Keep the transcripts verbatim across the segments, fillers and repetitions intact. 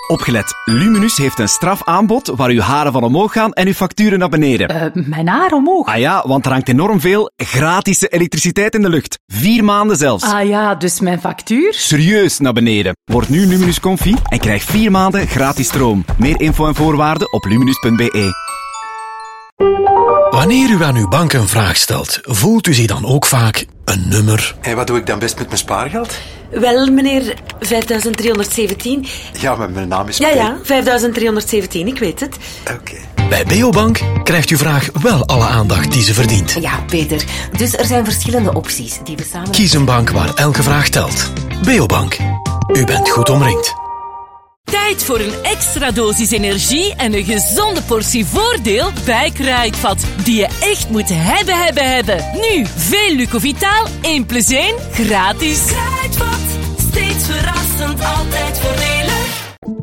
Opgelet, Luminus heeft een strafaanbod waar uw haren van omhoog gaan en uw facturen naar beneden. Uh, mijn haar omhoog? Ah ja, want er hangt enorm veel gratis elektriciteit in de lucht. Vier maanden zelfs. Ah ja, dus mijn factuur? Serieus naar beneden. Word nu Luminus Confi en krijg vier maanden gratis stroom. Meer info en voorwaarden op luminus punt b e. Wanneer u aan uw bank een vraag stelt, voelt u zich dan ook vaak een nummer? En wat doe ik dan best met mijn spaargeld? Wel, meneer, vijfduizend driehonderdzeventien. Ja, maar mijn naam is... Ja, ja, vijfduizend driehonderdzeventien, ik weet het. Oké. Okay. Bij Beobank krijgt uw vraag wel alle aandacht die ze verdient. Ja, Peter. Dus er zijn verschillende opties die we samen... Kies een bank waar elke vraag telt. Beobank. U bent goed omringd. Tijd voor een extra dosis energie en een gezonde portie voordeel bij Kruidvat. Die je echt moet hebben, hebben, hebben. Nu, veel Lucovitaal, één plus één, gratis. Kruidvat, steeds verrassend, altijd voordelig.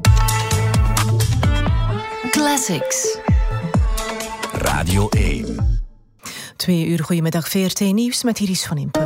Classics. Radio één. Twee uur goedemiddag V R T Nieuws met Iris van Impen.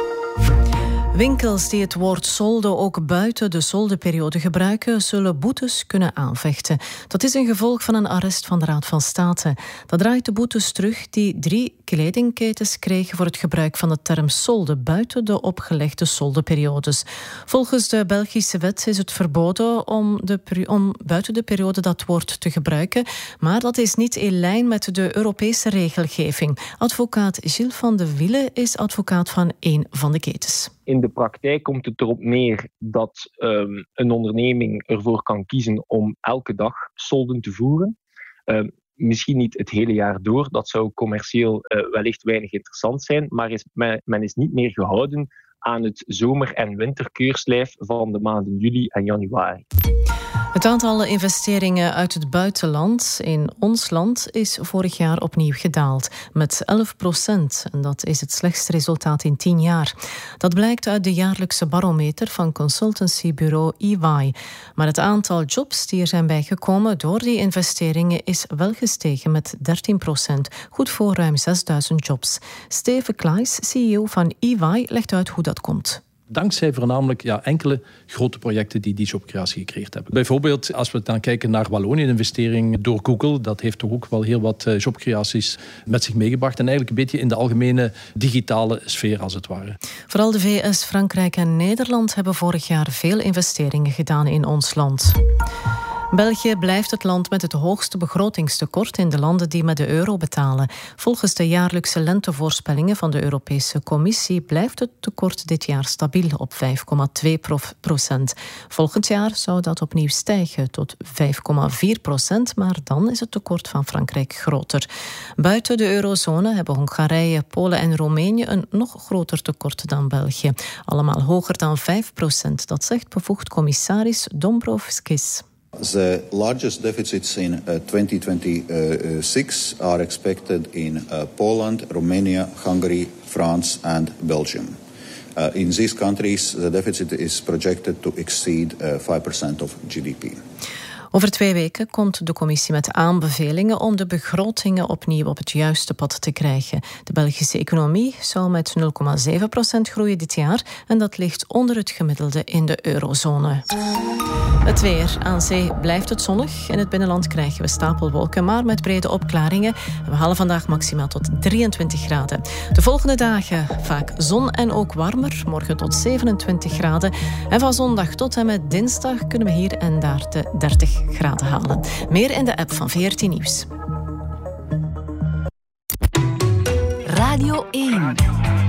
Winkels die het woord solde ook buiten de soldeperiode gebruiken, zullen boetes kunnen aanvechten. Dat is een gevolg van een arrest van de Raad van State. Dat draait de boetes terug die drie kledingketens kregen voor het gebruik van de term solde buiten de opgelegde soldeperiodes. Volgens de Belgische wet is het verboden om, de, om buiten de periode dat woord te gebruiken, maar dat is niet in lijn met de Europese regelgeving. Advocaat Gilles van de Wiele is advocaat van één van de ketens. In de praktijk komt het erop neer dat um, een onderneming ervoor kan kiezen om elke dag solden te voeren. Um, misschien niet het hele jaar door, dat zou commercieel uh, wellicht weinig interessant zijn, maar is, men, men is niet meer gehouden aan het zomer- en winterkeurslijf van de maanden juli en januari. Het aantal investeringen uit het buitenland in ons land is vorig jaar opnieuw gedaald met elf procent. En dat is het slechtste resultaat in tien jaar. Dat blijkt uit de jaarlijkse barometer van consultancybureau E Y. Maar het aantal jobs die er zijn bijgekomen door die investeringen is wel gestegen met dertien procent. Goed voor ruim zesduizend jobs. Steven Klaes, C E O van E Y, legt uit hoe dat komt. Dankzij voornamelijk ja, enkele grote projecten die die jobcreatie gecreëerd hebben. Bijvoorbeeld, als we dan kijken naar Wallonië, een investering door Google, dat heeft toch ook wel heel wat jobcreaties met zich meegebracht. En eigenlijk een beetje in de algemene digitale sfeer, als het ware. Vooral de V S, Frankrijk en Nederland hebben vorig jaar veel investeringen gedaan in ons land. België blijft het land met het hoogste begrotingstekort in de landen die met de euro betalen. Volgens de jaarlijkse lentevoorspellingen van de Europese Commissie blijft het tekort dit jaar stabiel op vijf komma twee procent. Volgend jaar zou dat opnieuw stijgen tot vijf komma vier procent, maar dan is het tekort van Frankrijk groter. Buiten de eurozone hebben Hongarije, Polen en Roemenië een nog groter tekort dan België. Allemaal hoger dan vijf procent, dat zegt bevoegd commissaris Dombrovskis. The largest deficits in uh, twenty twenty-six are expected in uh, Poland, Romania, Hungary, France and Belgium. Uh, in these countries, the deficit is projected to exceed uh, five percent of G D P. Over twee weken komt de commissie met aanbevelingen om de begrotingen opnieuw op het juiste pad te krijgen. De Belgische economie zal met nul komma zeven procent groeien dit jaar en dat ligt onder het gemiddelde in de eurozone. Het weer. Aan zee blijft het zonnig. In het binnenland krijgen we stapelwolken, maar met brede opklaringen. We halen vandaag maximaal tot drieëntwintig graden. De volgende dagen vaak zon en ook warmer. Morgen tot zevenentwintig graden. En van zondag tot en met dinsdag kunnen we hier en daar de dertig graden halen. Meer in de app van V R T Nieuws. Radio één.